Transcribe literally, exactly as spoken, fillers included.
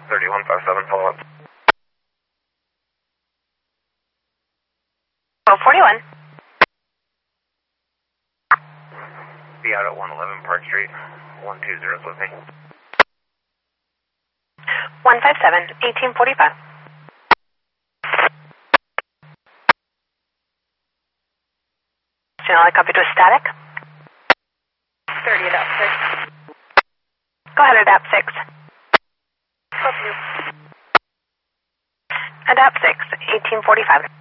thirty-one fifty-seven, follow up. Oh, forty-one. Be out at one eleven Park Street. one two zero with me. one five seven, eighteen forty-five. Channel, I copy to a static. thirty at app six. Go ahead, adapt six. Copy you. Adapt six, eighteen forty-five.